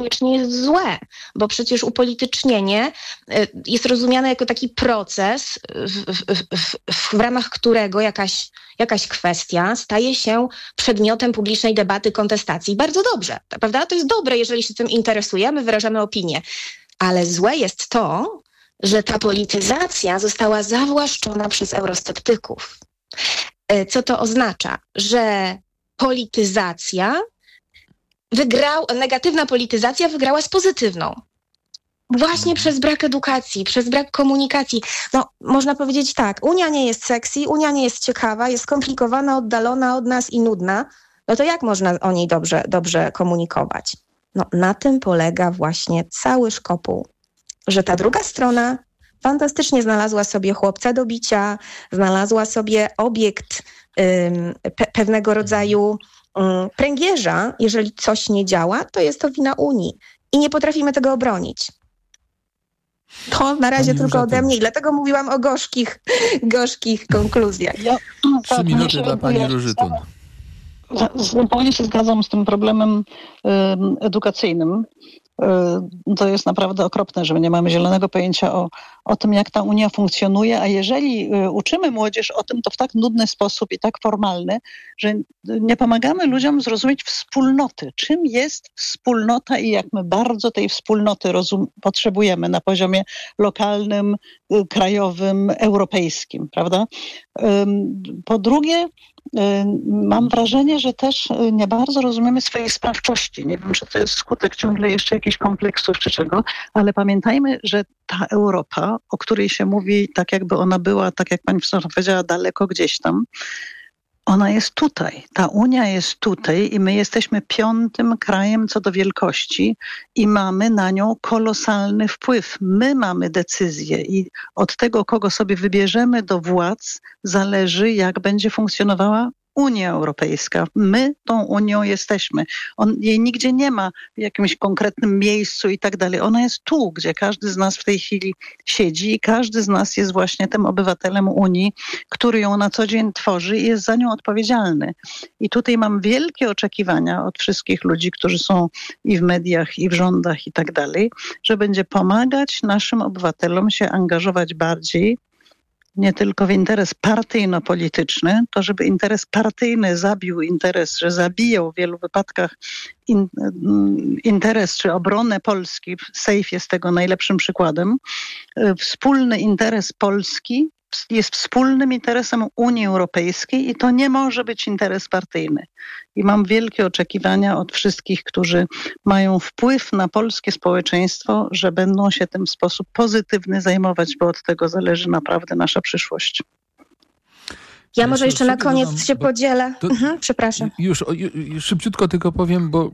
niekoniecznie jest złe, bo przecież upolitycznienie jest rozumiane jako taki proces, w ramach którego jakaś kwestia staje się przedmiotem publicznej debaty, kontestacji. Bardzo dobrze, prawda? To jest dobre, jeżeli się tym interesujemy, wyrażamy opinię. Ale złe jest to, że ta polityzacja została zawłaszczona przez eurosceptyków. Co to oznacza? Że negatywna polityzacja wygrała z pozytywną. Właśnie przez brak edukacji, przez brak komunikacji. No, można powiedzieć tak, Unia nie jest sexy, Unia nie jest ciekawa, jest skomplikowana, oddalona od nas i nudna. No to jak można o niej dobrze komunikować? No, na tym polega właśnie cały szkopuł, że ta druga strona fantastycznie znalazła sobie chłopca do bicia, znalazła sobie obiekt pewnego rodzaju pręgierza. Jeżeli coś nie działa, to jest to wina Unii i nie potrafimy tego obronić. To na razie tylko ode mnie i dlatego mówiłam o gorzkich konkluzjach. 3 minuty dla pani Różytun. Zupełnie się zgadzam z tym problemem edukacyjnym. To jest naprawdę okropne, że my nie mamy zielonego pojęcia o tym, jak ta Unia funkcjonuje, a jeżeli uczymy młodzież o tym, to w tak nudny sposób i tak formalny, że nie pomagamy ludziom zrozumieć wspólnoty. Czym jest wspólnota i jak my bardzo tej wspólnoty potrzebujemy na poziomie lokalnym, krajowym, europejskim, prawda? Po drugie, mam wrażenie, że też nie bardzo rozumiemy swojej sprawczości. Nie wiem, czy to jest skutek ciągle jeszcze jakichś kompleksów czy czego, ale pamiętajmy, że ta Europa, o której się mówi tak jakby ona była, tak jak pani profesor powiedziała, daleko gdzieś tam, ona jest tutaj. Ta Unia jest tutaj i my jesteśmy 5. krajem co do wielkości i mamy na nią kolosalny wpływ. My mamy decyzję i od tego, kogo sobie wybierzemy do władz, zależy, jak będzie funkcjonowała Unia Europejska. My tą Unią jesteśmy. Jej nigdzie nie ma w jakimś konkretnym miejscu i tak dalej. Ona jest tu, gdzie każdy z nas w tej chwili siedzi i każdy z nas jest właśnie tym obywatelem Unii, który ją na co dzień tworzy i jest za nią odpowiedzialny. I tutaj mam wielkie oczekiwania od wszystkich ludzi, którzy są i w mediach, i w rządach i tak dalej, że będzie pomagać naszym obywatelom się angażować bardziej nie tylko w interes partyjno-polityczny, to żeby interes partyjny zabił interes, że zabijał w wielu wypadkach interes czy obronę Polski. Sejf jest tego najlepszym przykładem. Wspólny interes Polski jest wspólnym interesem Unii Europejskiej i to nie może być interes partyjny. I mam wielkie oczekiwania od wszystkich, którzy mają wpływ na polskie społeczeństwo, że będą się tym w sposób pozytywny zajmować, bo od tego zależy naprawdę nasza przyszłość. Ja może jeszcze na koniec się podzielę. Przepraszam. Już szybciutko tylko powiem, bo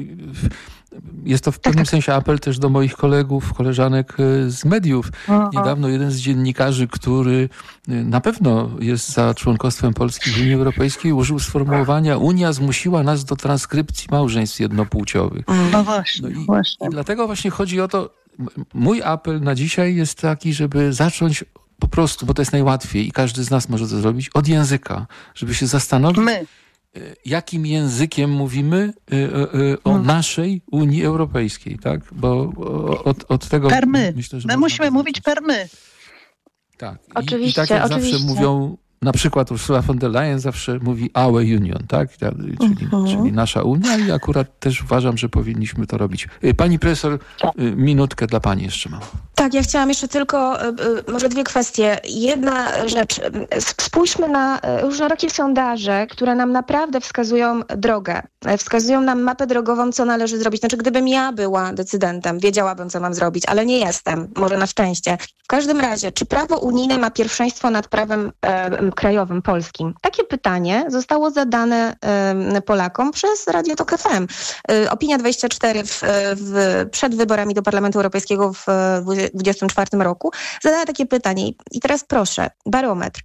jest to w pewnym sensie apel też do moich kolegów, koleżanek z mediów. Niedawno jeden z dziennikarzy, który na pewno jest za członkostwem Polski w Unii Europejskiej, użył sformułowania: Unia zmusiła nas do transkrypcji małżeństw jednopłciowych. No właśnie, I dlatego właśnie chodzi o to, mój apel na dzisiaj jest taki, żeby zacząć po prostu, bo to jest najłatwiej i każdy z nas może to zrobić, od języka, żeby się zastanowić, jakim językiem mówimy o naszej Unii Europejskiej, tak? Bo od tego myślę, że my musimy mówić per my. Tak. Oczywiście, I tak jak zawsze mówią, na przykład Ursula von der Leyen zawsze mówi our union, tak? Czyli nasza Unia i akurat też uważam, że powinniśmy to robić. Pani profesor, minutkę dla pani jeszcze mam. Tak, ja chciałam jeszcze tylko może 2 kwestie. Jedna rzecz. Spójrzmy na różnorakie sondaże, które nam naprawdę wskazują drogę. Wskazują nam mapę drogową, co należy zrobić. Znaczy, gdybym ja była decydentem, wiedziałabym, co mam zrobić, ale nie jestem. Może na szczęście. W każdym razie, czy prawo unijne ma pierwszeństwo nad prawem krajowym, polskim? Takie pytanie zostało zadane Polakom przez Radio Tok FM. Opinia 24 przed wyborami do Parlamentu Europejskiego w 2024 roku zadała takie pytanie. I teraz proszę, barometr.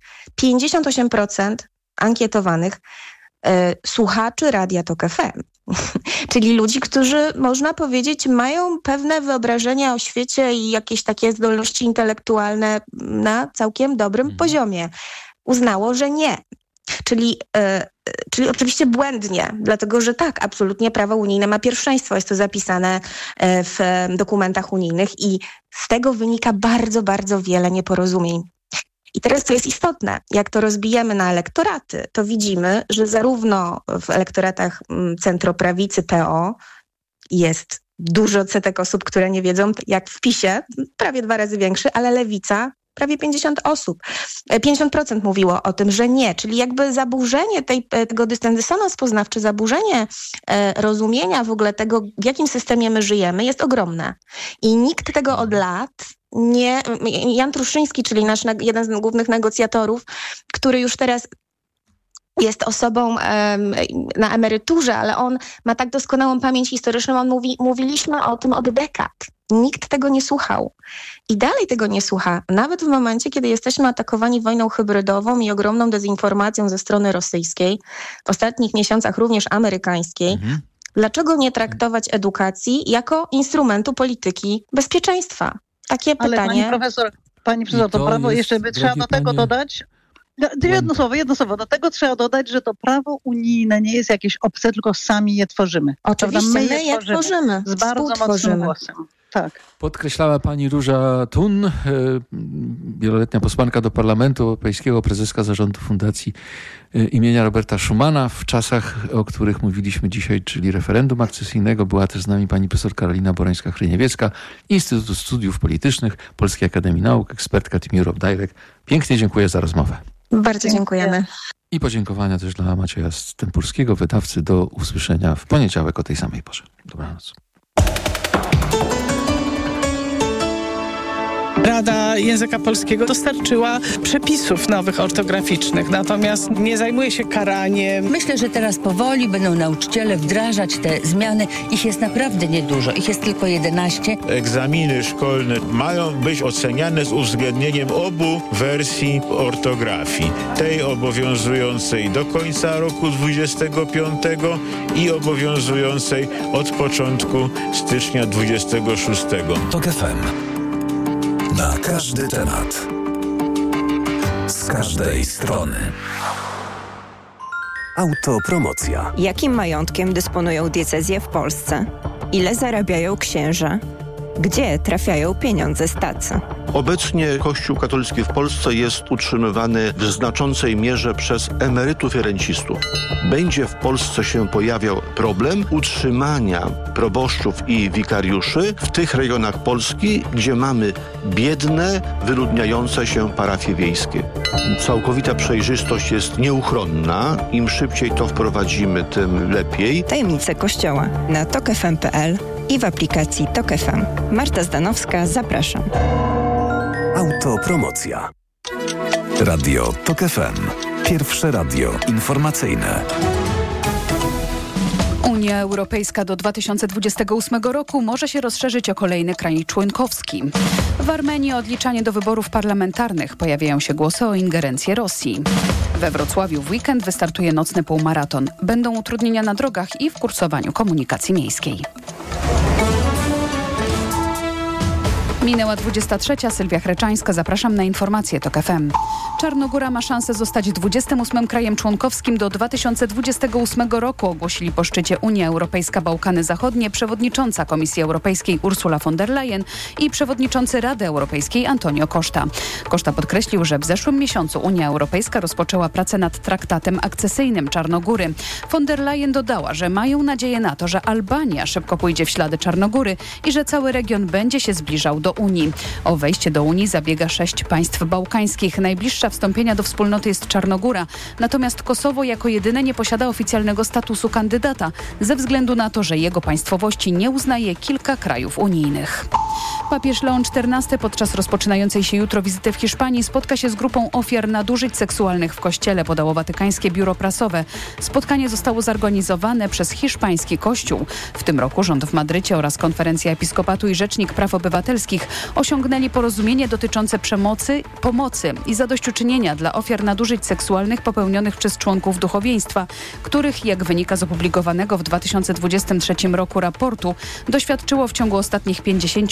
58% ankietowanych słuchaczy Radia Tok FM. Czyli ludzi, którzy, można powiedzieć, mają pewne wyobrażenia o świecie i jakieś takie zdolności intelektualne na całkiem dobrym poziomie. Uznało, że nie. Czyli czyli oczywiście błędnie, dlatego że tak, absolutnie prawo unijne ma pierwszeństwo, jest to zapisane w dokumentach unijnych i z tego wynika bardzo, bardzo wiele nieporozumień. I teraz co jest istotne, jak to rozbijemy na elektoraty, to widzimy, że zarówno w elektoratach centroprawicy PO jest dużo odsetek osób, które nie wiedzą, jak w PiS-ie, prawie 2 razy większy, ale lewica prawie 50% mówiło o tym, że nie. Czyli jakby zaburzenie tego dysonans poznawczy, zaburzenie rozumienia w ogóle tego, w jakim systemie my żyjemy, jest ogromne. I nikt tego od lat nie... Jan Truszyński, czyli nasz jeden z głównych negocjatorów, który już teraz jest osobą na emeryturze, ale on ma tak doskonałą pamięć historyczną, on mówi, mówiliśmy o tym od dekad. Nikt tego nie słuchał. I dalej tego nie słucha. Nawet w momencie, kiedy jesteśmy atakowani wojną hybrydową i ogromną dezinformacją ze strony rosyjskiej, w ostatnich miesiącach również amerykańskiej, dlaczego nie traktować edukacji jako instrumentu polityki bezpieczeństwa? Takie pytanie. Ale pani profesor, to prawo jeszcze by trzeba do tego dodać. Jedno słowo. Do tego trzeba dodać, że to prawo unijne nie jest jakieś obce, tylko sami je tworzymy. Oczywiście, my je tworzymy. Z bardzo mocnym głosem. Tak. Podkreślała pani Róża Thun, wieloletnia posłanka do Parlamentu Europejskiego, prezeska zarządu Fundacji imienia Roberta Schumana. W czasach, o których mówiliśmy dzisiaj, czyli referendum akcesyjnego, była też z nami pani profesor Karolina Borońska-Chryniewiecka, Instytutu Studiów Politycznych Polskiej Akademii Nauk, ekspertka Team Europe Direct. Pięknie dziękuję za rozmowę. Bardzo dziękujemy. I podziękowania też dla Macieja Stempurskiego, wydawcy. Do usłyszenia w poniedziałek o tej samej porze. Dobranoc. Rada Języka Polskiego dostarczyła przepisów nowych ortograficznych, natomiast nie zajmuje się karaniem. Myślę, że teraz powoli będą nauczyciele wdrażać te zmiany. Ich jest naprawdę niedużo, ich jest tylko 11. Egzaminy szkolne mają być oceniane z uwzględnieniem obu wersji ortografii. Tej obowiązującej do końca roku 2025 i obowiązującej od początku stycznia 2026. TOK FM. Na każdy temat. Z każdej strony. Autopromocja. Jakim majątkiem dysponują diecezje w Polsce? Ile zarabiają księża? Gdzie trafiają pieniądze z tacy? Obecnie Kościół katolicki w Polsce jest utrzymywany w znaczącej mierze przez emerytów i rencistów. Będzie w Polsce się pojawiał problem utrzymania proboszczów i wikariuszy w tych rejonach Polski, gdzie mamy biedne, wyludniające się parafie wiejskie. Całkowita przejrzystość jest nieuchronna. Im szybciej to wprowadzimy, tym lepiej. Tajemnice Kościoła na tokfm.pl i w aplikacji TOK FM. Marta Zdanowska, zapraszam. Autopromocja. Radio TOK FM. Pierwsze radio informacyjne. Unia Europejska do 2028 roku może się rozszerzyć o kolejny kraj członkowski. W Armenii odliczanie do wyborów parlamentarnych. Pojawiają się głosy o ingerencję Rosji. We Wrocławiu w weekend wystartuje nocny półmaraton. Będą utrudnienia na drogach i w kursowaniu komunikacji miejskiej. Minęła 23. Sylwia Chreczańska. Zapraszam na informacje TOK FM. Czarnogóra ma szansę zostać 28 krajem członkowskim do 2028 roku, ogłosili po szczycie Unia Europejska-Bałkany Zachodnie przewodnicząca Komisji Europejskiej Ursula von der Leyen i przewodniczący Rady Europejskiej Antonio Costa. Costa podkreślił, że w zeszłym miesiącu Unia Europejska rozpoczęła pracę nad traktatem akcesyjnym Czarnogóry. Von der Leyen dodała, że mają nadzieję na to, że Albania szybko pójdzie w ślady Czarnogóry i że cały region będzie się zbliżał do Unii. O wejście do Unii zabiega 6 państw bałkańskich. Najbliższa wstąpienia do wspólnoty jest Czarnogóra, natomiast Kosowo jako jedyne nie posiada oficjalnego statusu kandydata ze względu na to, że jego państwowości nie uznaje kilka krajów unijnych. Papież Leon XIV podczas rozpoczynającej się jutro wizyty w Hiszpanii spotka się z grupą ofiar nadużyć seksualnych w kościele, podało watykańskie biuro prasowe. Spotkanie zostało zorganizowane przez hiszpański kościół. W tym roku rząd w Madrycie oraz Konferencja Episkopatu i Rzecznik Praw Obywatelskich osiągnęli porozumienie dotyczące pomocy i zadośćuczynienia dla ofiar nadużyć seksualnych popełnionych przez członków duchowieństwa, których, jak wynika z opublikowanego w 2023 roku raportu, doświadczyło w ciągu ostatnich 50 lat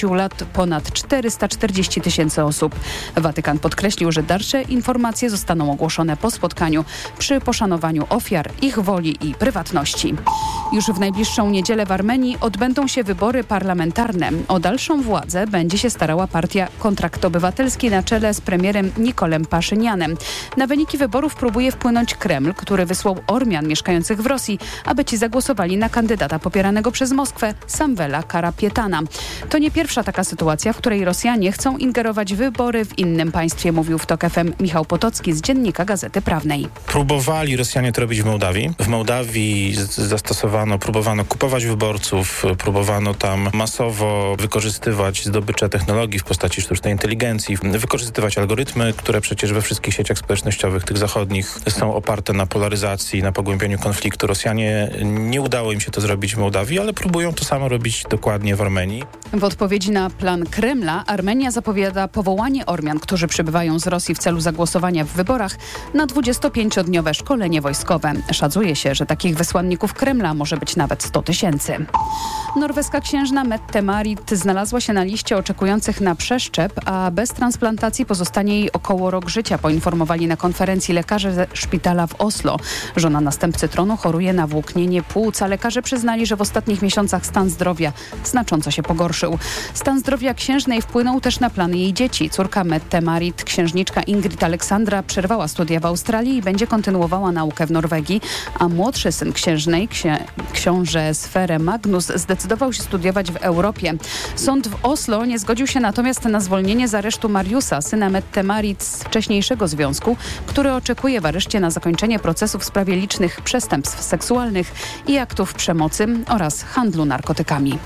ponad 440 000 osób. Watykan podkreślił, że dalsze informacje zostaną ogłoszone po spotkaniu przy poszanowaniu ofiar, ich woli i prywatności. Już w najbliższą niedzielę w Armenii odbędą się wybory parlamentarne. O dalszą władzę będzie się starała partia Kontrakt Obywatelski na czele z premierem Nikolem Paszynianem. Na wyniki wyborów próbuje wpłynąć Kreml, który wysłał Ormian mieszkających w Rosji, aby ci zagłosowali na kandydata popieranego przez Moskwę, Samvela Karapietana. To nie pierwsza taka sytuacja, w której Rosjanie chcą ingerować w wybory w innym państwie, mówił w TOK FM Michał Potocki z Dziennika Gazety Prawnej. Próbowali Rosjanie to robić w Mołdawii. W Mołdawii próbowano kupować wyborców, próbowano tam masowo wykorzystywać zdobycze technologii w postaci sztucznej inteligencji, wykorzystywać algorytmy, które przecież we wszystkich sieciach społecznościowych, tych zachodnich, są oparte na polaryzacji, na pogłębianiu konfliktu. Rosjanie, nie udało im się to zrobić w Mołdawii, ale próbują to samo robić dokładnie w Armenii. W odpowiedzi na plan Kremla Armenia zapowiada powołanie Ormian, którzy przybywają z Rosji w celu zagłosowania w wyborach, na 25-dniowe szkolenie wojskowe. Szacuje się, że takich wysłanników Kremla może być nawet 100 000. Norweska księżna Mette-Marit znalazła się na liście oczekujących na przeszczep, a bez transplantacji pozostanie jej około rok życia, poinformowali na konferencji lekarze ze szpitala w Oslo. Żona następcy tronu choruje na włóknienie płuc, a lekarze przyznali, że w ostatnich miesiącach stan zdrowia znacząco się pogorszył. Stan zdrowia księżnej wpłynął też na plany jej dzieci. Córka Mette-Marit, księżniczka Ingrid Aleksandra, przerwała studia w Australii i będzie kontynuowała naukę w Norwegii, a młodszy syn księżnej, książę Sverre Magnus, zdecydował się studiować w Europie. Sąd w Oslo nie zgodził się natomiast na zwolnienie z aresztu Mariusa, syna Mette-Marit z wcześniejszego związku, który oczekuje w areszcie na zakończenie procesu w sprawie licznych przestępstw seksualnych i aktów przemocy oraz handlu narkotykami.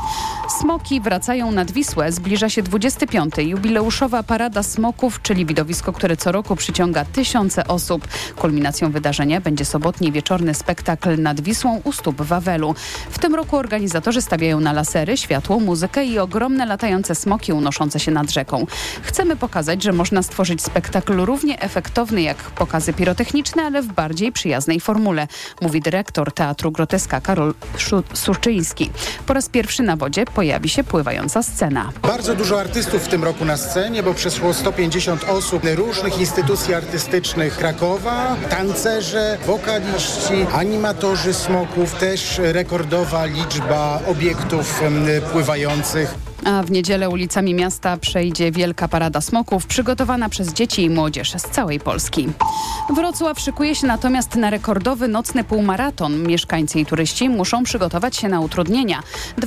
Smoki wracają nad Wisłę. Zbliża się 25. jubileuszowa Parada Smoków, czyli widowisko, które co roku przyciąga tysiące osób. Kulminacją wydarzenia będzie sobotni wieczorny spektakl nad Wisłą u stóp Wawelu. W tym roku organizatorzy stawiają na lasery, światło, muzykę i ogromne latające smoki unoszące się nad rzeką. Chcemy pokazać, że można stworzyć spektakl równie efektowny jak pokazy pirotechniczne, ale w bardziej przyjaznej formule, mówi dyrektor Teatru Groteska Karol Surczyński. Po raz pierwszy na wodzie pojawi się pływająca scena. Bardzo dużo artystów w tym roku na scenie, bo przeszło 150 osób różnych instytucji artystycznych Krakowa, tancerze, wokaliści, animatorzy smoków, też rekordowa liczba obiektów pływających. A w niedzielę ulicami miasta przejdzie Wielka Parada Smoków, przygotowana przez dzieci i młodzież z całej Polski. Wrocław szykuje się natomiast na rekordowy nocny półmaraton. Mieszkańcy i turyści muszą przygotować się na utrudnienia.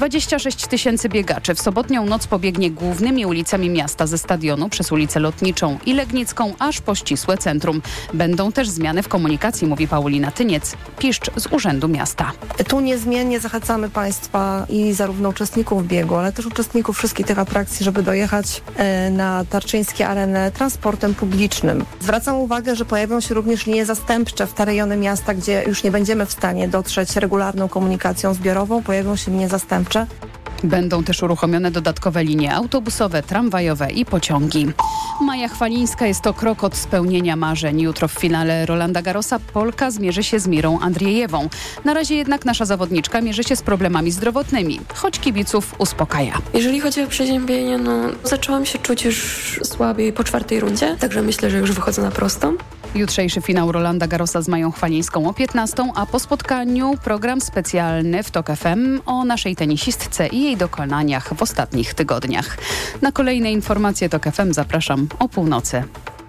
26 000 biegaczy w sobotnią noc pobiegnie głównymi ulicami miasta, ze stadionu przez ulicę Lotniczą i Legnicką aż po ścisłe centrum. Będą też zmiany w komunikacji, mówi Paulina Tyniec, piszcz z Urzędu Miasta. Tu niezmiennie zachęcamy Państwa i zarówno uczestników biegu, ale też uczestników wszystkich tych atrakcji, żeby dojechać na Tarczyńskie Arenę transportem publicznym. Zwracam uwagę, że pojawią się również linie zastępcze w te rejony miasta, gdzie już nie będziemy w stanie dotrzeć regularną komunikacją zbiorową. Pojawią się linie zastępcze. Będą też uruchomione dodatkowe linie autobusowe, tramwajowe i pociągi. Maja Chwalińska jest to krok od spełnienia marzeń. Jutro w finale Rolanda Garrosa Polka zmierzy się z Mirą Andrzejewą. Na razie jednak nasza zawodniczka mierzy się z problemami zdrowotnymi, choć kibiców uspokaja. Jeżeli chodzi o przeziębienie, zaczęłam się czuć już słabiej po 4. rundzie, także myślę, że już wychodzę na prostą. Jutrzejszy finał Rolanda Garrosa z Mają Chwalińską o 15, a po spotkaniu program specjalny w TOK FM o naszej tenisistce i jej dokonaniach w ostatnich tygodniach. Na kolejne informacje TOK FM zapraszam o północy.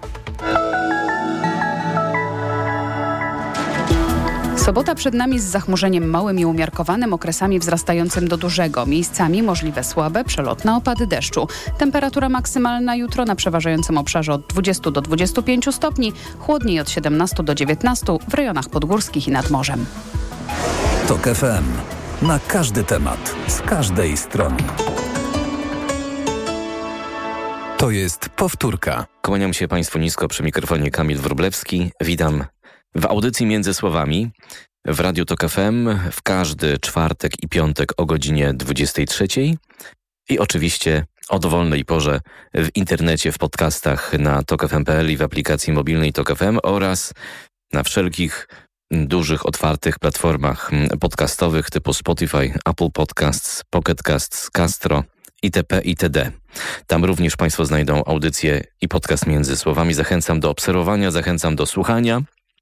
Sobota przed nami z zachmurzeniem małym i umiarkowanym, okresami wzrastającym do dużego. Miejscami możliwe słabe, przelotne opady deszczu. Temperatura maksymalna jutro na przeważającym obszarze od 20 do 25 stopni, chłodniej od 17 do 19 w rejonach podgórskich i nad morzem. TOK FM. Na każdy temat, z każdej strony. To jest powtórka. Kłaniam się Państwu nisko, przy mikrofonie Kamil Wróblewski. Witam w audycji Między Słowami w Radiu TOK FM w każdy czwartek i piątek o godzinie 23 i oczywiście o dowolnej porze w internecie, w podcastach na tokfm.pl i w aplikacji mobilnej TOK FM oraz na wszelkich dużych, otwartych platformach podcastowych typu Spotify, Apple Podcasts, Pocket Casts, Castro, itp. itd. Tam również Państwo znajdą audycję i podcast Między Słowami. Zachęcam do obserwowania, zachęcam do słuchania,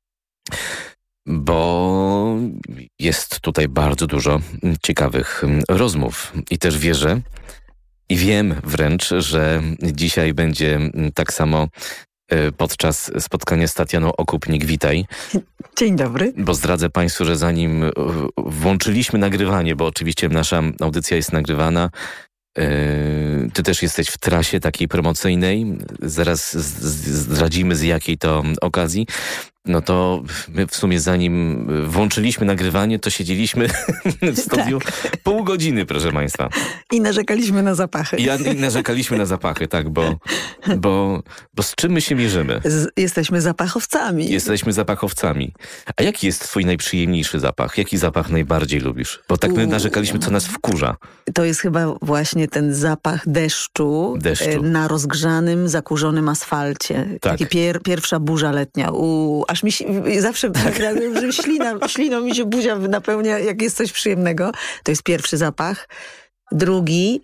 bo jest tutaj bardzo dużo ciekawych rozmów. I też wierzę i wiem wręcz, że dzisiaj będzie tak samo podczas spotkania z Tatianą Okupnik-Witaj. Dzień dobry. Bo zdradzę Państwu, że zanim włączyliśmy nagrywanie, bo oczywiście nasza audycja jest nagrywana, ty też jesteś w trasie takiej promocyjnej. Zaraz zdradzimy z jakiej to okazji. No to my w sumie zanim włączyliśmy nagrywanie, to siedzieliśmy w studiu pół godziny, proszę Państwa. I narzekaliśmy na zapachy. I narzekaliśmy na zapachy, tak, bo z czym my się mierzymy? Jesteśmy zapachowcami. Jesteśmy zapachowcami. A jaki jest twój najprzyjemniejszy zapach? Jaki zapach najbardziej lubisz? Bo tak my narzekaliśmy, co nas wkurza. To jest chyba właśnie ten zapach deszczu. Na rozgrzanym, zakurzonym asfalcie. Tak. Taki pierwsza burza letnia. Aż mi się, zawsze że śliną mi się buzia napełnia, jak jest coś przyjemnego. To jest pierwszy zapach. Drugi...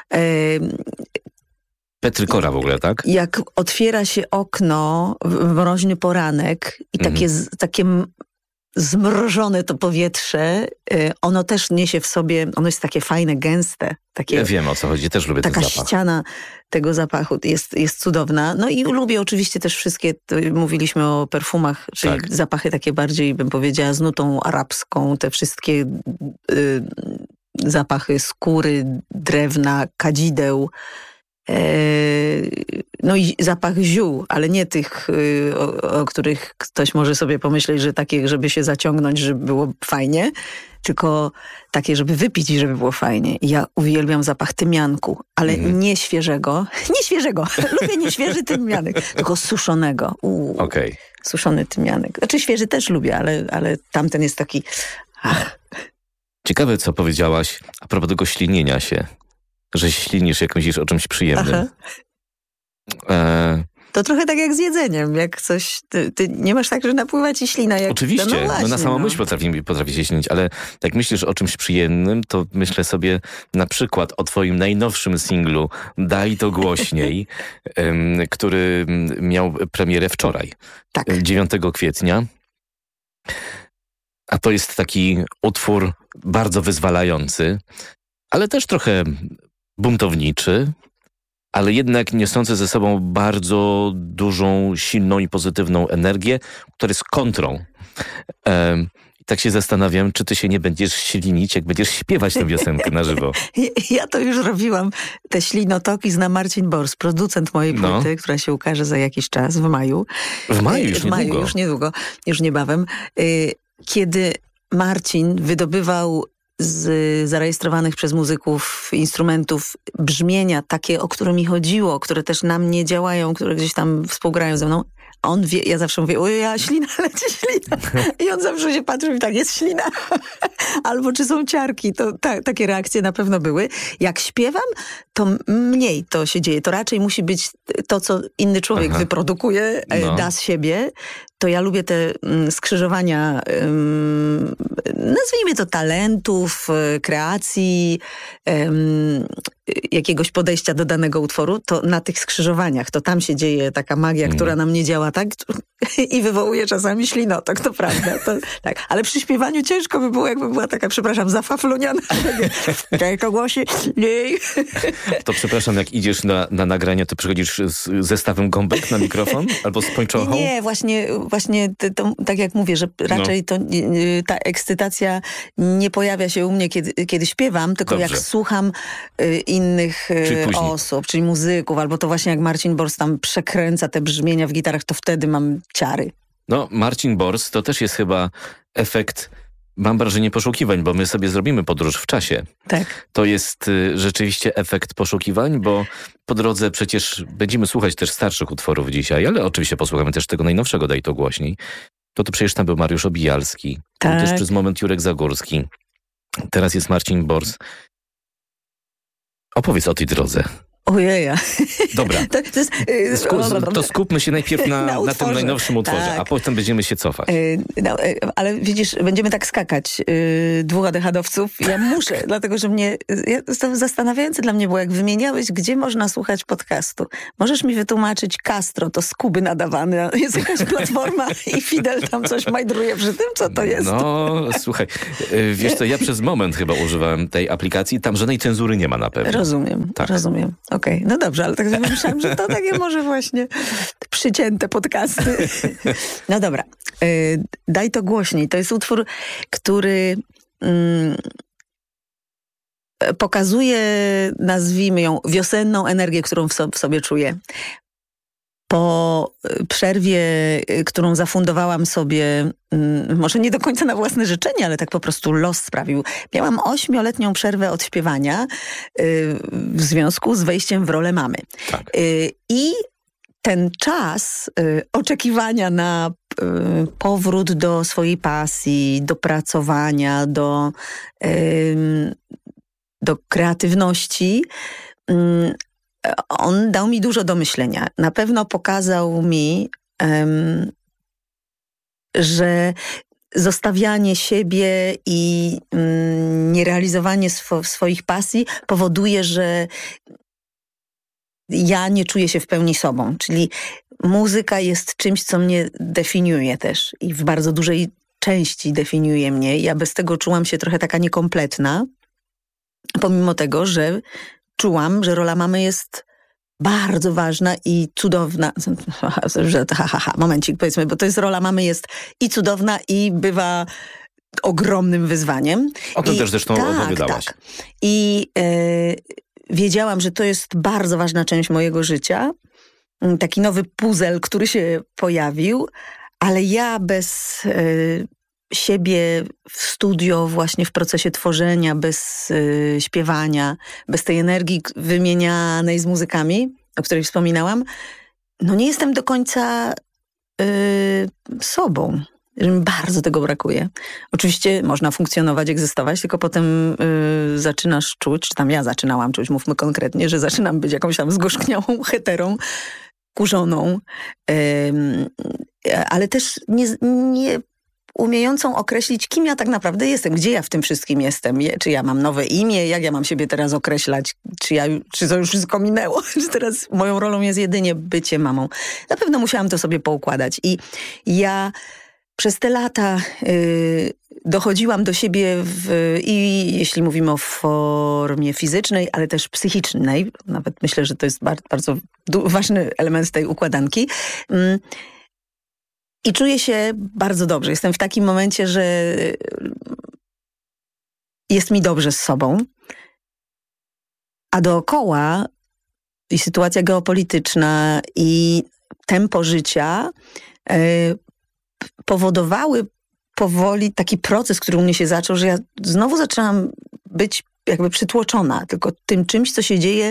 Petrykora w ogóle, tak? Jak otwiera się okno w mroźny poranek i takie zmrożone to powietrze, ono też niesie w sobie, ono jest takie fajne, gęste. Takie, ja wiem, o co chodzi, też lubię ten zapach. Taka ściana tego zapachu jest cudowna. No i lubię oczywiście też wszystkie, mówiliśmy o perfumach, czyli zapachy takie bardziej, bym powiedziała, z nutą arabską, te wszystkie zapachy skóry, drewna, kadzideł. No i zapach ziół, ale nie tych, o których ktoś może sobie pomyśleć, że takie, żeby się zaciągnąć, żeby było fajnie, tylko takie, żeby wypić i żeby było fajnie. I ja uwielbiam zapach tymianku, ale nie świeżego. Lubię nieświeży tymianek, tylko suszonego. Suszony tymianek. Znaczy świeży też lubię, ale tamten jest taki... Ciekawe, co powiedziałaś a propos tego ślinienia się. Że ślinisz, jak myślisz o czymś przyjemnym. To trochę tak jak z jedzeniem. Jak coś, ty nie masz tak, że napływa ci ślina. Jak, oczywiście, na samą myśl potrafi się ślinić, ale jak myślisz o czymś przyjemnym, to myślę sobie na przykład o twoim najnowszym singlu Daj to głośniej, który miał premierę wczoraj, 9 kwietnia. A to jest taki utwór bardzo wyzwalający, ale też trochę buntowniczy, ale jednak niosący ze sobą bardzo dużą, silną i pozytywną energię, która jest kontrą. I tak się zastanawiam, czy ty się nie będziesz ślinić, jak będziesz śpiewać tę piosenkę na żywo. Ja to już robiłam. Te ślinotoki zna Marcin Bors, producent mojej płyty, która się ukaże za jakiś czas, w maju. W maju już niedługo. Już niebawem. Kiedy Marcin wydobywał z zarejestrowanych przez muzyków instrumentów brzmienia takie, o które mi chodziło, które też na mnie działają, które gdzieś tam współgrają ze mną. A on wie, ja zawsze mówię, ślina, leci ślina. I on zawsze się patrzy i tak, jest ślina. Albo czy są ciarki. To takie reakcje na pewno były. Jak śpiewam, to mniej to się dzieje. To raczej musi być to, co inny człowiek wyprodukuje, da z siebie. To ja lubię te skrzyżowania, nazwijmy to talentów, kreacji, jakiegoś podejścia do danego utworu, to na tych skrzyżowaniach, to tam się dzieje taka magia, która na mnie działa tak i wywołuje czasami ślinotok, to prawda. Tak. Ale przy śpiewaniu ciężko by było, jakby była taka, przepraszam, zafafluniona. To głosi. To przepraszam, jak idziesz na nagranie, to przychodzisz z zestawem gąbek na mikrofon? Albo z pończochą? Nie, właśnie to, tak jak mówię, że raczej to ta ekscytacja nie pojawia się u mnie, kiedy śpiewam, tylko jak słucham innych osób, czyli muzyków, albo to właśnie jak Marcin Bors tam przekręca te brzmienia w gitarach, to wtedy mam ciary. No, Marcin Bors to też jest chyba efekt, mam wrażenie, poszukiwań, bo my sobie zrobimy podróż w czasie. Tak. To jest rzeczywiście efekt poszukiwań, bo po drodze przecież będziemy słuchać też starszych utworów dzisiaj, ale oczywiście posłuchamy też tego najnowszego, Daj to głośniej. To przecież tam był Mariusz Obijalski, też przez moment Jurek Zagórski. Teraz jest Marcin Bors. Opowiedz o tej drodze. Ojeja. Dobra. To skupmy się najpierw na tym najnowszym utworze, tak. A potem będziemy się cofać. Ale widzisz, będziemy tak skakać. Dwóch ADHD-owców. Ja muszę, dlatego że to zastanawiające dla mnie było, jak wymieniałeś, gdzie można słuchać podcastu. Możesz mi wytłumaczyć Castro, to z Kuby nadawane. Jest jakaś platforma i Fidel tam coś majdruje przy tym, co to jest? No, słuchaj, wiesz co, ja przez moment chyba używałem tej aplikacji, tam żadnej cenzury nie ma na pewno. Rozumiem. Okej, no dobrze, ale tak sobie myślałam, że to takie może właśnie przycięte podcasty. No dobra, daj to głośniej. To jest utwór, który pokazuje, nazwijmy ją, wiosenną energię, którą w sobie czuję. Po przerwie, którą zafundowałam sobie, może nie do końca na własne życzenie, ale tak po prostu los sprawił. Miałam 8-letnią przerwę od śpiewania w związku z wejściem w rolę mamy. Tak. I ten czas oczekiwania na powrót do swojej pasji, do pracowania, do kreatywności, on dał mi dużo do myślenia. Na pewno pokazał mi, że zostawianie siebie i nierealizowanie swoich pasji powoduje, że ja nie czuję się w pełni sobą. Czyli muzyka jest czymś, co mnie definiuje też i w bardzo dużej części definiuje mnie. Ja bez tego czułam się trochę taka niekompletna, pomimo tego, że czułam, że rola mamy jest bardzo ważna i cudowna. Momencik, powiedzmy, bo to jest rola mamy jest i cudowna i bywa ogromnym wyzwaniem. O tym też zresztą opowiadałaś. Tak. I wiedziałam, że to jest bardzo ważna część mojego życia. Taki nowy puzzle, który się pojawił, ale ja bez siebie w studio, właśnie w procesie tworzenia, bez śpiewania, bez tej energii wymienianej z muzykami, o której wspominałam, no nie jestem do końca sobą. Że mi bardzo tego brakuje. Oczywiście można funkcjonować, egzystować, tylko potem zaczynasz czuć, czy tam ja zaczynałam czuć, mówmy konkretnie, że zaczynam być jakąś tam zgorzkniałą heterą, kurzoną, ale też nie umiejącą określić, kim ja tak naprawdę jestem, gdzie ja w tym wszystkim jestem, czy ja mam nowe imię, jak ja mam siebie teraz określać, czy to już wszystko minęło, czy teraz moją rolą jest jedynie bycie mamą. Na pewno musiałam to sobie poukładać i ja przez te lata dochodziłam do siebie i jeśli mówimy o formie fizycznej, ale też psychicznej, nawet myślę, że to jest bardzo ważny element tej układanki. I czuję się bardzo dobrze. Jestem w takim momencie, że jest mi dobrze z sobą, a dookoła i sytuacja geopolityczna i tempo życia powodowały powoli taki proces, który u mnie się zaczął, że ja znowu zaczęłam być jakby przytłoczona tylko tym czymś, co się dzieje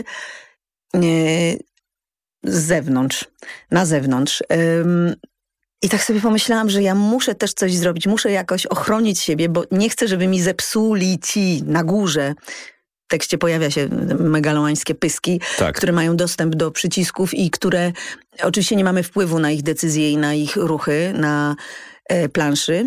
z zewnątrz, na zewnątrz. I tak sobie pomyślałam, że ja muszę też coś zrobić, muszę jakoś ochronić siebie, bo nie chcę, żeby mi zepsuli ci na górze. W tekście pojawia się megalomańskie pyski, tak, które mają dostęp do przycisków i które oczywiście nie mamy wpływu na ich decyzje i na ich ruchy na planszy.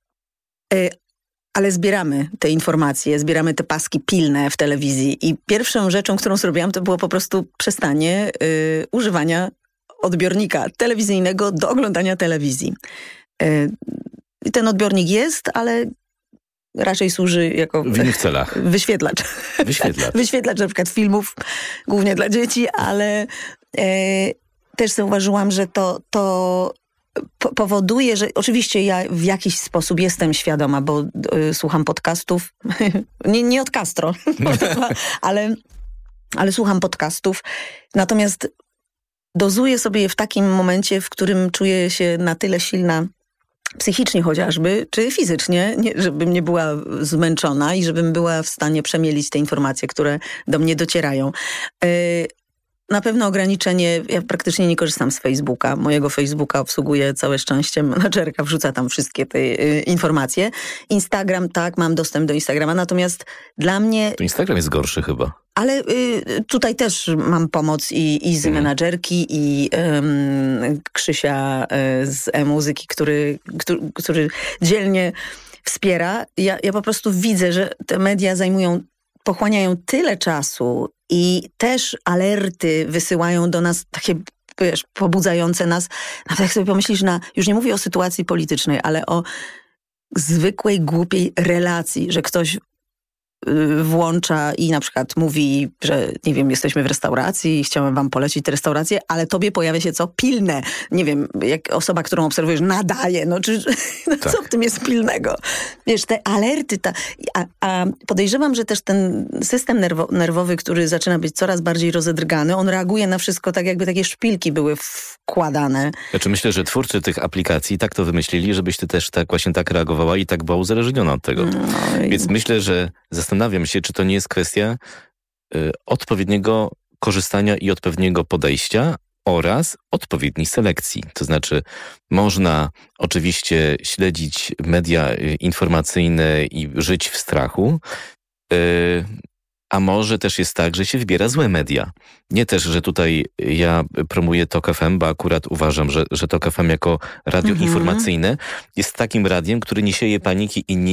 Ale zbieramy te informacje, zbieramy te paski pilne w telewizji i pierwszą rzeczą, którą zrobiłam, to było po prostu przestanie używania odbiornika telewizyjnego do oglądania telewizji. Ten odbiornik jest, ale raczej służy jako w innych celach. Wyświetlacz. Wyświetlacz na przykład filmów, głównie dla dzieci, ale też zauważyłam, że to powoduje, że oczywiście ja w jakiś sposób jestem świadoma, bo słucham podcastów, nie od Castro, ale słucham podcastów, natomiast dozuję sobie je w takim momencie, w którym czuję się na tyle silna psychicznie chociażby, czy fizycznie, żebym nie była zmęczona i żebym była w stanie przemielić te informacje, które do mnie docierają. Na pewno ograniczenie, ja praktycznie nie korzystam z Facebooka. Mojego Facebooka obsługuje całe szczęście menadżerka, wrzuca tam wszystkie te informacje. Instagram, tak, mam dostęp do Instagrama, natomiast dla mnie... To Instagram jest gorszy chyba. Ale tutaj też mam pomoc i z menadżerki, i Krzysia z e-muzyki, który dzielnie wspiera. Ja po prostu widzę, że te media pochłaniają tyle czasu i też alerty wysyłają do nas takie, wiesz, pobudzające nas. Nawet jak sobie pomyślisz już nie mówię o sytuacji politycznej, ale o zwykłej, głupiej relacji, że ktoś włącza i na przykład mówi, że nie wiem, jesteśmy w restauracji i chciałem wam polecić tę restaurację, ale tobie pojawia się pilne. Nie wiem, jak osoba, którą obserwujesz, nadaje. Tak. Co w tym jest pilnego? Wiesz, te alerty, a podejrzewam, że też ten system nerwowy, który zaczyna być coraz bardziej rozedrgany, on reaguje na wszystko tak, jakby takie szpilki były wkładane. Znaczy myślę, że twórcy tych aplikacji tak to wymyślili, żebyś ty też właśnie tak reagowała i tak była uzależniona od tego. Więc myślę, że zastanawiam się, czy to nie jest kwestia odpowiedniego korzystania i odpowiedniego podejścia oraz odpowiedniej selekcji. To znaczy można oczywiście śledzić media informacyjne i żyć w strachu, a może też jest tak, że się wybiera złe media. Nie też, że tutaj ja promuję TOK FM, bo akurat uważam, że TOK FM jako radio informacyjne jest takim radiem, który nie sieje paniki i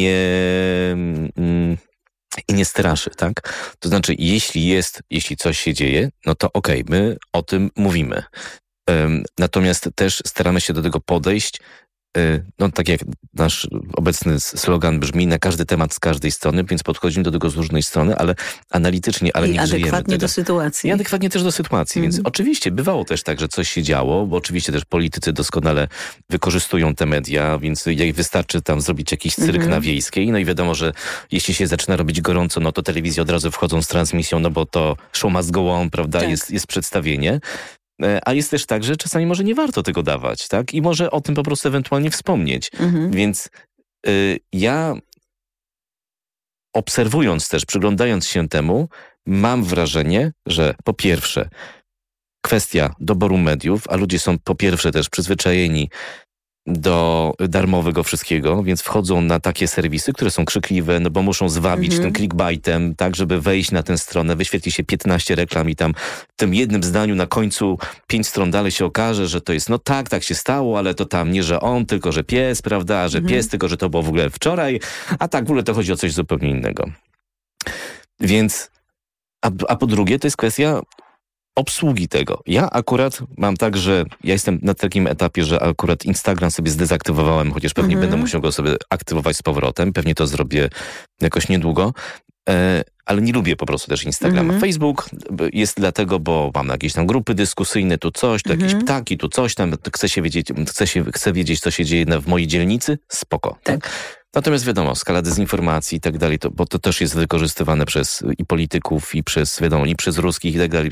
nie straszy, tak? To znaczy, jeśli coś się dzieje, no to okej, my o tym mówimy. Natomiast też staramy się do tego podejść, tak jak nasz obecny slogan brzmi, na każdy temat z każdej strony, więc podchodzimy do tego z różnej strony, ale analitycznie, ale nie żyjemy tego. I adekwatnie do sytuacji. I adekwatnie też do sytuacji, więc oczywiście bywało też tak, że coś się działo, bo oczywiście też politycy doskonale wykorzystują te media, więc jak wystarczy tam zrobić jakiś cyrk na Wiejskiej, no i wiadomo, że jeśli się zaczyna robić gorąco, no to telewizje od razu wchodzą z transmisją, no bo to show must go on, prawda, tak. jest przedstawienie. A jest też tak, że czasami może nie warto tego dawać, tak? I może o tym po prostu ewentualnie wspomnieć. Więc ja obserwując też, przyglądając się temu, mam wrażenie, że po pierwsze kwestia doboru mediów, a ludzie są po pierwsze też przyzwyczajeni do darmowego wszystkiego, więc wchodzą na takie serwisy, które są krzykliwe, no bo muszą zwabić tym clickbaitem, tak, żeby wejść na tę stronę, wyświetli się 15 reklam i tam w tym jednym zdaniu na końcu 5 stron dalej się okaże, że to jest, no tak się stało, ale to tam nie, że on, tylko że pies, prawda, a że pies, tylko że to było w ogóle wczoraj, a tak w ogóle to chodzi o coś zupełnie innego. Więc, a po drugie to jest kwestia obsługi tego. Ja akurat mam tak, że ja jestem na takim etapie, że akurat Instagram sobie zdezaktywowałem, chociaż pewnie będę musiał go sobie aktywować z powrotem. Pewnie to zrobię jakoś niedługo. Ale nie lubię po prostu też Instagrama. Facebook jest dlatego, bo mam jakieś tam grupy dyskusyjne, tu coś, tu jakieś ptaki, tu coś tam. Chcę wiedzieć, co się dzieje w mojej dzielnicy. Spoko. Tak? Natomiast wiadomo, skala dezinformacji i tak dalej, bo to też jest wykorzystywane przez i polityków, i przez, wiadomo, i przez ruskich i tak dalej.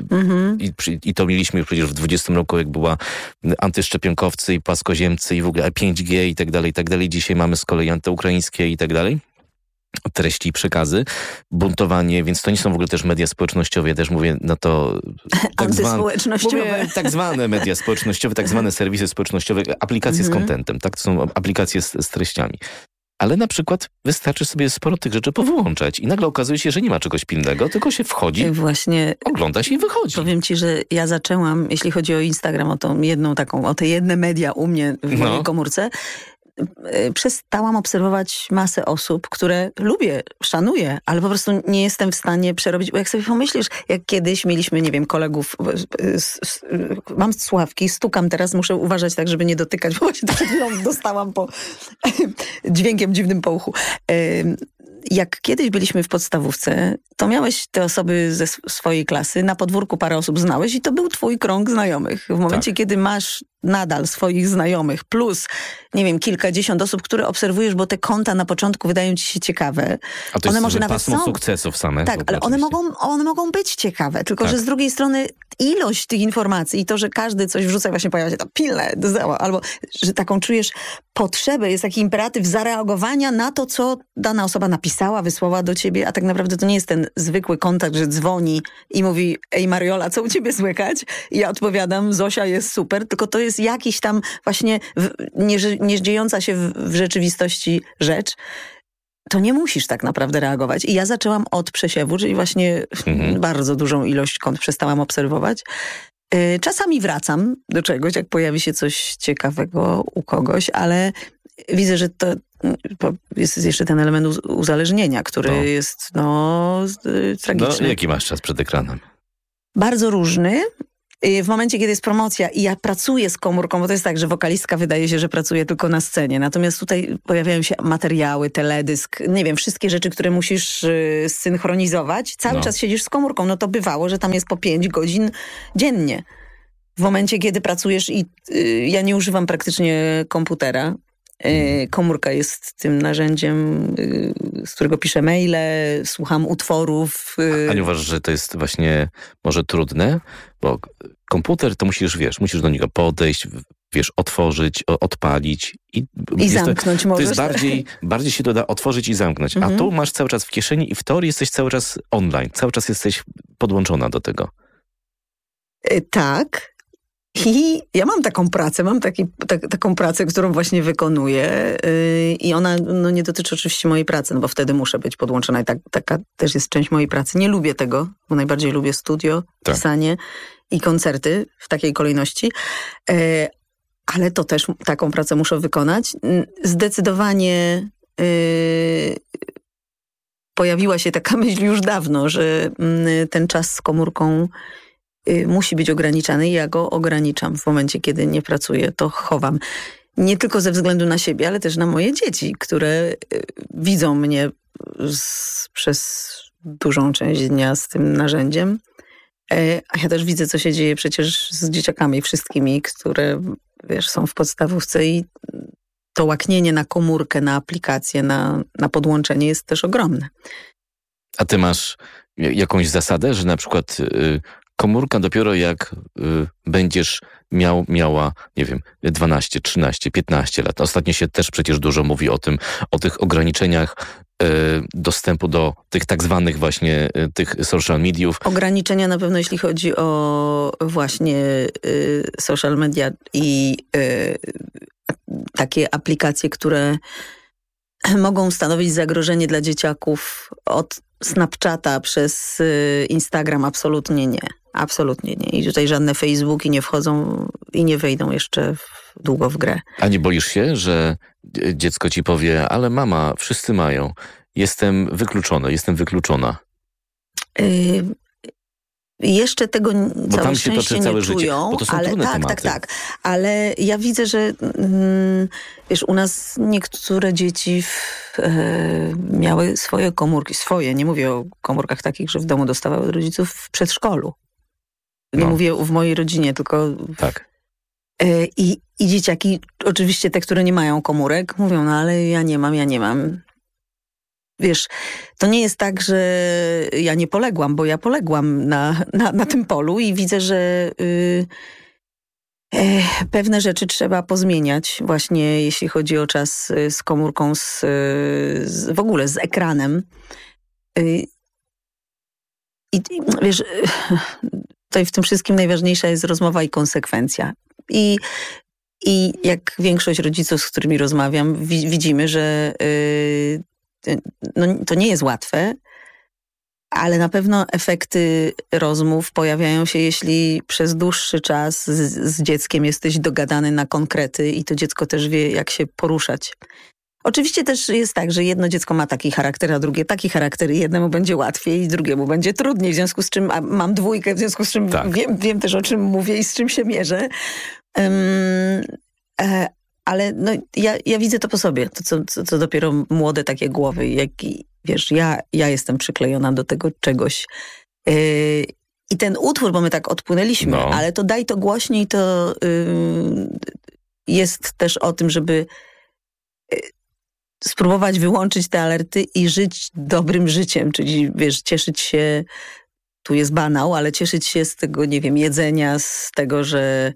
I to mieliśmy przecież w 20 roku, jak była antyszczepionkowcy i płaskoziemcy i w ogóle 5G i tak dalej, i tak dalej. Dzisiaj mamy z kolei antyukraińskie i tak dalej. Treści i przekazy, buntowanie, więc to nie są w ogóle też media społecznościowe. Ja też mówię na to antyspołecznościowe. Tak zwane media społecznościowe, tak zwane serwisy społecznościowe, aplikacje z contentem, tak? To są aplikacje z treściami. Ale na przykład wystarczy sobie sporo tych rzeczy powyłączać i nagle okazuje się, że nie ma czegoś pilnego, tylko się wchodzi, ogląda się i wychodzi. Powiem ci, że ja zaczęłam, jeśli chodzi o Instagram, o te jedne media u mnie w mojej komórce, przestałam obserwować masę osób, które lubię, szanuję, ale po prostu nie jestem w stanie przerobić. Bo jak sobie pomyślisz, jak kiedyś mieliśmy, nie wiem, kolegów, mam słuchawki, stukam teraz, muszę uważać tak, żeby nie dotykać, bo właśnie przed chwilą dostałam po dźwiękiem dziwnym po uchu. Jak kiedyś byliśmy w podstawówce, to miałeś te osoby ze swojej klasy, na podwórku parę osób znałeś i to był twój krąg znajomych. W momencie, kiedy masz nadal swoich znajomych, plus, nie wiem, kilkadziesiąt osób, które obserwujesz, bo te konta na początku wydają ci się ciekawe. A to one jest może nawet pasmo sukcesów same. Tak, ale one mogą być ciekawe, tylko że z drugiej strony ilość tych informacji i to, że każdy coś wrzuca, właśnie pojawia się tam pilne, albo że taką czujesz potrzebę, jest taki imperatyw zareagowania na to, co dana osoba napisała, wysłała do ciebie, a tak naprawdę to nie jest ten zwykły kontakt, że dzwoni i mówi: ej Mariola, co u ciebie słychać? I ja odpowiadam: Zosia jest super, tylko to jest jakiś tam właśnie nie dziejąca się w rzeczywistości rzecz. to nie musisz tak naprawdę reagować. I ja zaczęłam od przesiewu, czyli właśnie bardzo dużą ilość kont przestałam obserwować. Czasami wracam do czegoś, jak pojawi się coś ciekawego u kogoś, ale widzę, że to jest jeszcze ten element uzależnienia, który jest tragiczny. No, jaki masz czas przed ekranem? Bardzo różny. W momencie, kiedy jest promocja i ja pracuję z komórką, bo to jest tak, że wokalistka wydaje się, że pracuje tylko na scenie. Natomiast tutaj pojawiają się materiały, teledysk, nie wiem, wszystkie rzeczy, które musisz zsynchronizować. Cały czas siedzisz z komórką. No to bywało, że tam jest po 5 godzin dziennie. W momencie, kiedy pracujesz i ja nie używam praktycznie komputera. Komórka jest tym narzędziem, z którego piszę maile, słucham utworów. A nie uważasz, że to jest właśnie może trudne? Bo komputer to musisz do niego podejść, otworzyć, odpalić. I zamknąć możesz. To jest bardziej się to da otworzyć i zamknąć. A tu masz cały czas w kieszeni i w teorii jesteś cały czas online. Cały czas jesteś podłączona do tego. Tak. I ja mam taką pracę, taką pracę, którą właśnie wykonuję i ona nie dotyczy oczywiście mojej pracy, no bo wtedy muszę być podłączona i taka też jest część mojej pracy. Nie lubię tego, bo najbardziej lubię studio, pisanie i koncerty w takiej kolejności, ale to też taką pracę muszę wykonać. Zdecydowanie pojawiła się taka myśl już dawno, że ten czas z komórką musi być ograniczany i ja go ograniczam w momencie, kiedy nie pracuję, to chowam. Nie tylko ze względu na siebie, ale też na moje dzieci, które widzą mnie przez dużą część dnia z tym narzędziem. A ja też widzę, co się dzieje przecież z dzieciakami wszystkimi, które są w podstawówce i to łaknienie na komórkę, na aplikację, na podłączenie jest też ogromne. A ty masz jakąś zasadę, że na przykład komórka dopiero jak będziesz miała, nie wiem, 12, 13, 15 lat. Ostatnio się też przecież dużo mówi o tych ograniczeniach dostępu do tych tak zwanych właśnie tych social mediów. Ograniczenia na pewno, jeśli chodzi o właśnie social media i takie aplikacje, które mogą stanowić zagrożenie dla dzieciaków od Snapchata przez Instagram absolutnie nie. Absolutnie nie. I tutaj żadne Facebooki nie wchodzą i nie wejdą jeszcze długo w grę. A nie boisz się, że dziecko ci powie, ale mama, wszyscy mają. Jestem wykluczony, jestem wykluczona. Jeszcze tego bo całe tam się toczy całe nie czują, życie, bo to są ale trudne tematy. Tak. Ale ja widzę, że u nas niektóre dzieci miały swoje komórki, nie mówię o komórkach takich, że w domu dostawały od rodziców w przedszkolu. Nie mówię w mojej rodzinie, tylko... Tak. I dzieciaki, oczywiście te, które nie mają komórek, mówią, no ale ja nie mam. Wiesz, to nie jest tak, że ja nie poległam, bo ja poległam na tym polu i widzę, że pewne rzeczy trzeba pozmieniać właśnie, jeśli chodzi o czas z komórką, w ogóle z ekranem. I wiesz, tutaj w tym wszystkim najważniejsza jest rozmowa i konsekwencja. I jak większość rodziców, z którymi rozmawiam, widzimy, że to nie jest łatwe, ale na pewno efekty rozmów pojawiają się, jeśli przez dłuższy czas z dzieckiem jesteś dogadany na konkrety i to dziecko też wie, jak się poruszać. Oczywiście też jest tak, że jedno dziecko ma taki charakter, a drugie taki charakter i jednemu będzie łatwiej, drugiemu będzie trudniej, w związku z czym mam dwójkę, w związku z czym wiem też, o czym mówię i z czym się mierzę. Ale ja widzę to po sobie, co dopiero młode takie głowy, jak wiesz, ja jestem przyklejona do tego czegoś. I ten utwór, bo my tak odpłynęliśmy, ale to daj to głośniej, to jest też o tym, żeby spróbować wyłączyć te alerty i żyć dobrym życiem, czyli wiesz, cieszyć się, tu jest banał, ale cieszyć się z tego, nie wiem, jedzenia, z tego, że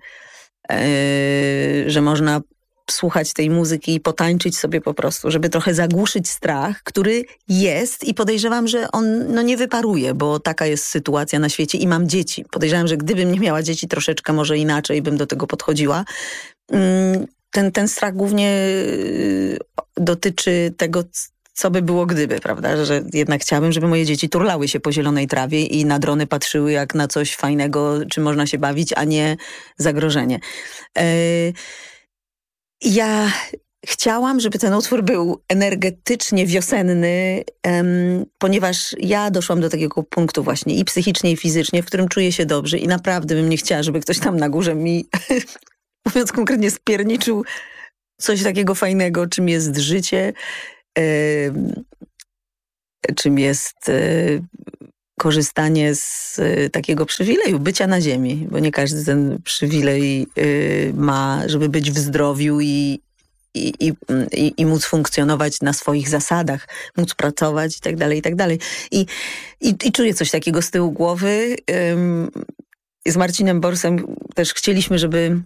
można słuchać tej muzyki i potańczyć sobie po prostu, żeby trochę zagłuszyć strach, który jest i podejrzewam, że on nie wyparuje, bo taka jest sytuacja na świecie i mam dzieci. Podejrzewam, że gdybym nie miała dzieci, troszeczkę może inaczej bym do tego podchodziła. Ten strach głównie dotyczy tego, co by było gdyby, prawda? Że jednak chciałabym, żeby moje dzieci turlały się po zielonej trawie i na drony patrzyły jak na coś fajnego, czym można się bawić, a nie zagrożenie. Ja chciałam, żeby ten utwór był energetycznie wiosenny, ponieważ ja doszłam do takiego punktu właśnie i psychicznie, i fizycznie, w którym czuję się dobrze i naprawdę bym nie chciała, żeby ktoś tam na górze mi, mówiąc konkretnie, spierniczył coś takiego fajnego, czym jest życie, czym jest korzystanie z takiego przywileju bycia na ziemi, bo nie każdy ten przywilej ma, żeby być w zdrowiu i móc funkcjonować na swoich zasadach, móc pracować i tak dalej, i tak dalej. I czuję coś takiego z tyłu głowy. Z Marcinem Borsem też chcieliśmy, żeby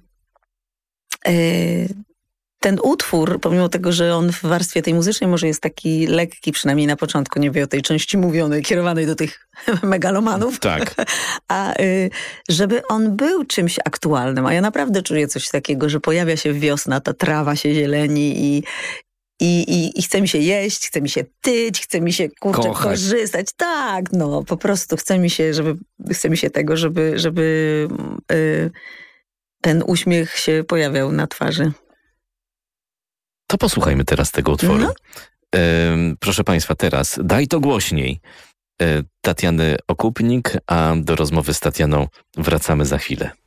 ten utwór, pomimo tego, że on w warstwie tej muzycznej może jest taki lekki, przynajmniej na początku, nie wie o tej części mówionej, kierowanej do tych megalomanów, tak. A żeby on był czymś aktualnym. A ja naprawdę czuję coś takiego, że pojawia się wiosna, ta trawa się zieleni i chce mi się jeść, chce mi się tyć, chce mi się korzystać. Tak, no po prostu chce mi się tego, żeby ten uśmiech się pojawiał na twarzy. To posłuchajmy teraz tego utworu. No. Proszę Państwa, teraz Daj to głośniej. Tatiany Okupnik, a do rozmowy z Tatianą wracamy za chwilę.